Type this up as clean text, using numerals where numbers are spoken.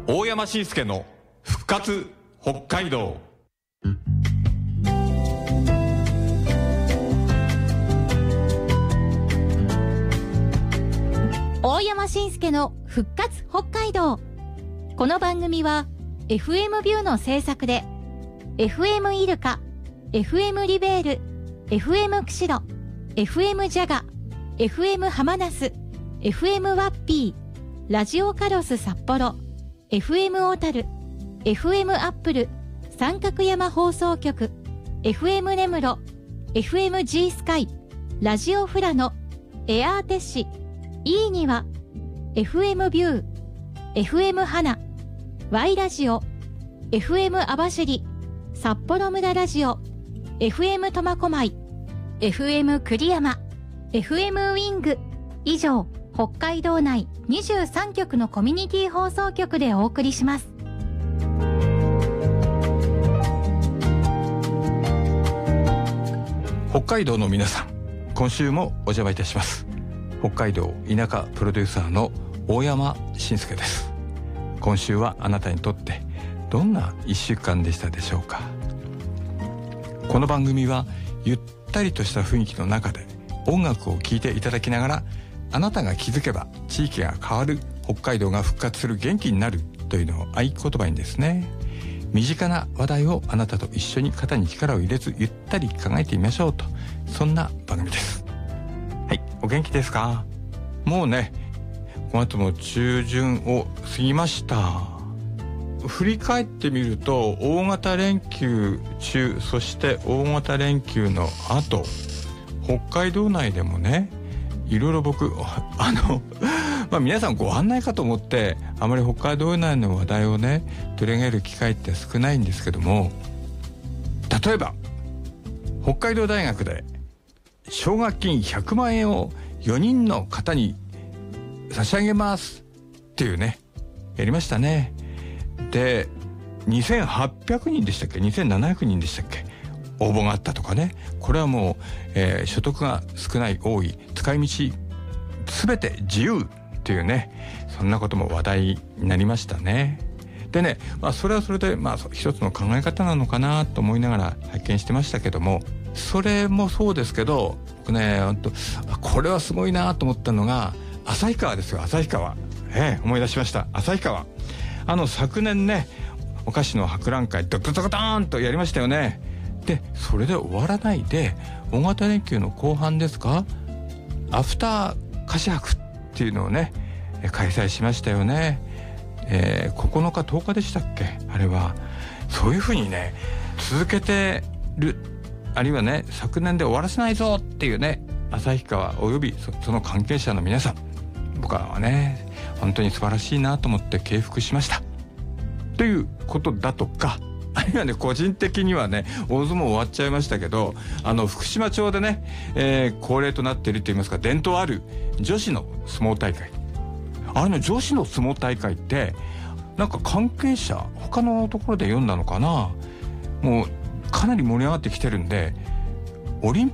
大山伸介の復活北海道。 大山伸介の復活北海道。この番組は FM ビューの制作で FM イルカ、FM リベール、FM 釧路、FM ジャガ、FM ハマナス、FM ワッピー、ラジオカロス札幌、FM 小樽、FM アップル、三角山放送局、FM 根室、FM G スカイ、ラジオフラノ、エアーテッシ、いいには、FM ビュー、FM 花、Y ラジオ、FM 網走、札幌村ラジオ、FM 苫小牧、FM 栗山、FM ウィング、以上、北海道内23局のコミュニティ放送局でお送りします。 北海道の皆さん、今週もお邪魔いたします。北海道田舎プロデューサーの大山伸介です。今週はあなたにとってどんな1週間でしたでしょうか。この番組はゆったりとした雰囲気の中で音楽を聴いていただきながら、あなたが気づけば地域が変わる、北海道が復活する、元気になるというのを合言葉にですね、身近な話題をあなたと一緒に肩に力を入れずゆったり考えてみましょうと、そんな番組です。はい、お元気ですか。もうね、5月も中旬を過ぎました。振り返ってみると、大型連休中、そして大型連休の後、北海道内でもね、いろいろ僕皆さんご案内かと思ってあまり北海道内の話題をね取り上げる機会って少ないんですけども、例えば北海道大学で奨学金100万円を4人の方に差し上げますっていうね、やりましたね。で、2800人でしたっけ、2700人でしたっけ、応募があったとかね。これはもう、所得が少ない多い、使い道全て自由っていうね、そんなことも話題になりましたね。でね、それはそれで一つの考え方なのかなと思いながら拝見してましたけども、それもそうですけど、僕ね、これはすごいなと思ったのが旭川ですよ。旭川、思い出しました。旭川、昨年ね、お菓子の博覧会ドドドドーンとやりましたよね。で、それで終わらないで、大型連休の後半ですか、アフター菓子博っていうのをね開催しましたよね。9日10日でしたっけ、あれは。そういうふうにね続けてる、あるいはね昨年で終わらせないぞっていうね、旭川およびその関係者の皆さん、僕はね本当に素晴らしいなと思って敬服しましたということだとか、あるいはね個人的にはね、大相撲終わっちゃいましたけど、福島町でね、恒例となっているといいますか、伝統ある女子の相撲大会、あれね、女子の相撲大会ってなんか関係者他のところで読んだのかな、もうかなり盛り上がってきてるんで、オリン